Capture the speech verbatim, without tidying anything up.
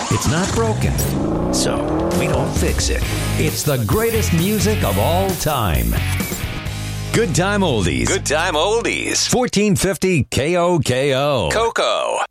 It's not broken, so we don't fix it. It's the greatest music of all time. Good Time Oldies. Good Time Oldies. fourteen fifty K O K O. Coco.